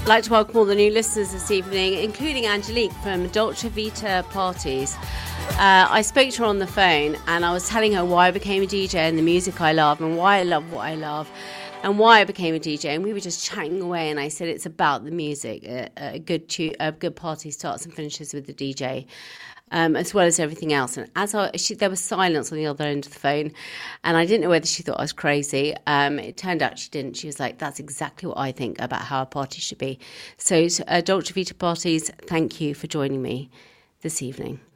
I'd like to welcome all the new listeners this evening, including Angelique from Dolce Vita Parties. I spoke to her on the phone and I was telling her why I became a DJ and the music I love and why I love what I love and why I became a DJ. And we were just chatting away and I said it's about the music. A good party starts and finishes with the DJ. As well as everything else. And there was silence on the other end of the phone, and I didn't know whether she thought I was crazy. It turned out she didn't. She was like, that's exactly what I think about how a party should be. So Dolce Vita Parties, thank you for joining me this evening.